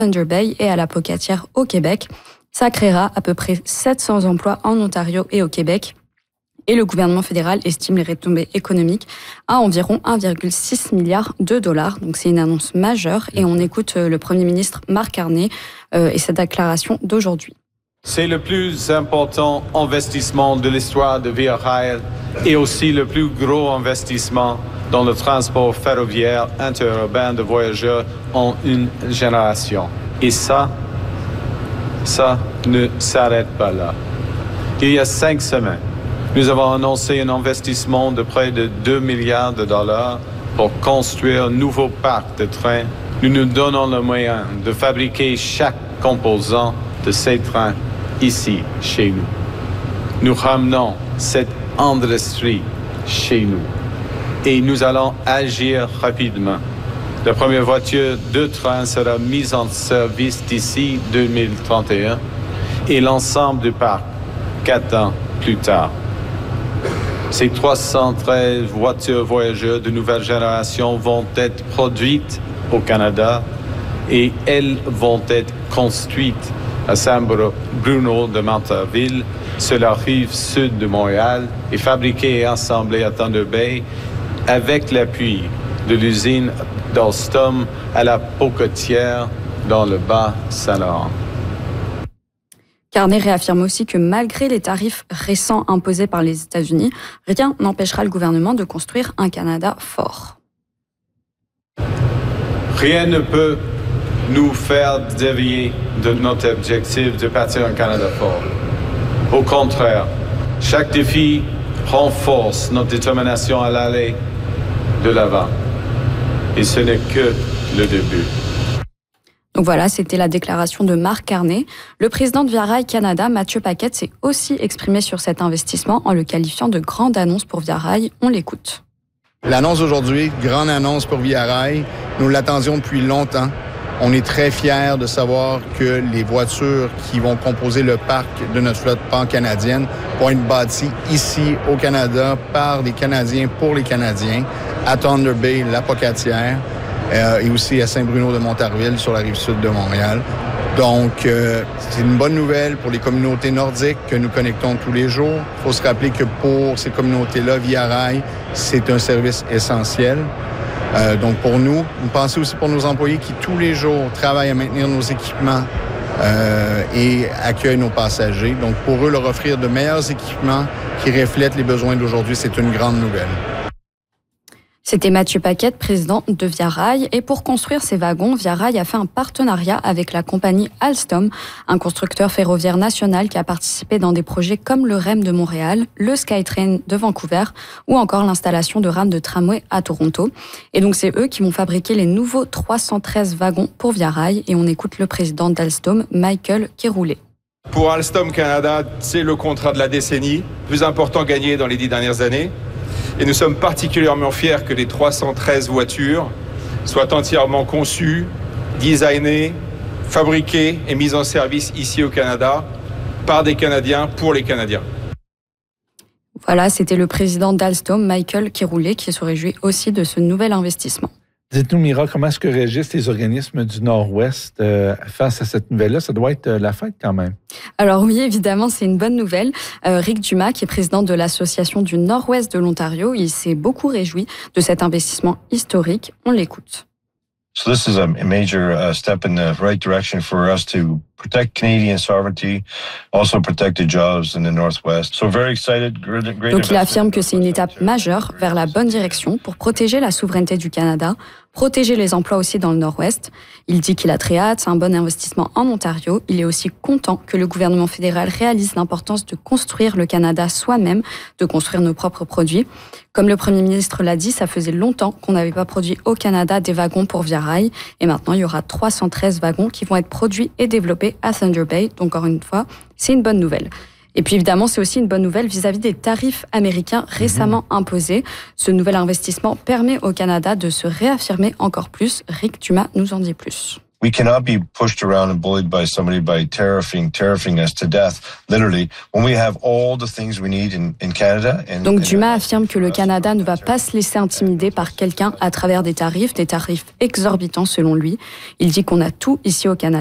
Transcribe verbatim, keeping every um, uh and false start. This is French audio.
Thunder Bay et à la Pocatière au Québec. Ça créera à peu près sept cents emplois en Ontario et au Québec. Et le gouvernement fédéral estime les retombées économiques à environ un virgule six milliard de dollars. Donc c'est une annonce majeure et on écoute le Premier ministre Mark Carney et sa déclaration d'aujourd'hui. C'est le plus important investissement de l'histoire de Via Rail et aussi le plus gros investissement dans le transport ferroviaire interurbain de voyageurs en une génération. Et ça, ça ne s'arrête pas là. Il y a cinq semaines, nous avons annoncé un investissement de près de deux milliards de dollars pour construire un nouveau parc de trains. Nous nous donnons le moyen de fabriquer chaque composant de ces trains ici, chez nous. Nous ramenons cette industrie chez nous et nous allons agir rapidement. La première voiture de train sera mise en service d'ici deux mille trente et un et l'ensemble du parc quatre ans plus tard. Ces trois cent treize voitures voyageurs de nouvelle génération vont être produites au Canada et elles vont être construites à Saint-Bruno de Montarville, sur la rive sud de Montréal, et fabriquées et assemblées à Thunder Bay avec l'appui de l'usine d'Alstom à la Pocatière dans le Bas-Saint-Laurent. Carney réaffirme aussi que malgré les tarifs récents imposés par les États-Unis, rien n'empêchera le gouvernement de construire un Canada fort. Rien ne peut nous faire dévier de notre objectif de bâtir un Canada fort. Au contraire, chaque défi renforce notre détermination à l'aller de l'avant. Et ce n'est que le début. Donc voilà, c'était la déclaration de Mark Carney. Le président de Via Rail Canada, Mathieu Paquette, s'est aussi exprimé sur cet investissement en le qualifiant de grande annonce pour Via Rail. On l'écoute. L'annonce d'aujourd'hui, grande annonce pour Via Rail. Nous l'attendions depuis longtemps. On est très fiers de savoir que les voitures qui vont composer le parc de notre flotte pan-canadienne vont être bâties ici au Canada par des Canadiens pour les Canadiens, à Thunder Bay, la Pocatière, euh, et aussi à Saint-Bruno de Montarville sur la rive sud de Montréal. Donc, euh, c'est une bonne nouvelle pour les communautés nordiques que nous connectons tous les jours. Il faut se rappeler que pour ces communautés-là, Via Rail, c'est un service essentiel. Euh, donc pour nous, nous pensons aussi pour nos employés qui tous les jours travaillent à maintenir nos équipements euh, et accueillent nos passagers. Donc pour eux, leur offrir de meilleurs équipements qui reflètent les besoins d'aujourd'hui, c'est une grande nouvelle. C'était Mathieu Paquette, président de Via Rail. Et pour construire ces wagons, Via Rail a fait un partenariat avec la compagnie Alstom, un constructeur ferroviaire national qui a participé dans des projets comme le R E M de Montréal, le SkyTrain de Vancouver ou encore l'installation de rames de tramway à Toronto. Et donc c'est eux qui vont fabriquer les nouveaux trois cent treize wagons pour Via Rail. Et on écoute le président d'Alstom, Michael Kéroulé. Pour Alstom Canada, c'est le contrat de la décennie, plus important gagné dans les dix dernières années. Et nous sommes particulièrement fiers que les trois cent treize voitures soient entièrement conçues, designées, fabriquées et mises en service ici au Canada par des Canadiens pour les Canadiens. Voilà, c'était le président d'Alstom, Michael Kéroulé, qui se réjouit aussi de ce nouvel investissement. Dites-nous, Mira, comment est-ce que réagissent les organismes du Nord-Ouest euh, face à cette nouvelle-là? Ça doit être euh, la fête quand même. Alors oui, évidemment, c'est une bonne nouvelle. Euh, Rick Dumas, qui est président de l'Association du Nord-Ouest de l'Ontario, il s'est beaucoup réjoui de cet investissement historique. On l'écoute. So this is a major uh, step in the right direction for us to protect Canadian sovereignty, also protect the jobs in the Northwest. So very excited. Great, great Donc il affirme que c'est une étape majeure vers la bonne direction pour protéger la souveraineté du Canada, protéger les emplois aussi dans le Nord-Ouest. Il dit qu'il a très hâte, c'est un bon investissement en Ontario. Il est aussi content que le gouvernement fédéral réalise l'importance de construire le Canada soi-même, de construire nos propres produits. Comme le Premier ministre l'a dit, ça faisait longtemps qu'on n'avait pas produit au Canada des wagons pour Via Rail. Et maintenant, il y aura trois cent treize wagons qui vont être produits et développés à Thunder Bay. Donc, encore une fois, c'est une bonne nouvelle. Et puis, évidemment, c'est aussi une bonne nouvelle vis-à-vis des tarifs américains récemment mmh. imposés. Ce nouvel investissement permet au Canada de se réaffirmer encore plus. Rick Dumas nous en dit plus. We cannot be pushed around and bullied by somebody by tariffing, tariffing us to death, literally, when we have all the things we need in, in Canada. And, Donc and Dumas affirme que le Canada ne va pas se laisser intimider par quelqu'un à travers des tarifs, des tarifs exorbitants selon lui. Il dit qu'on a tout ici au Canada.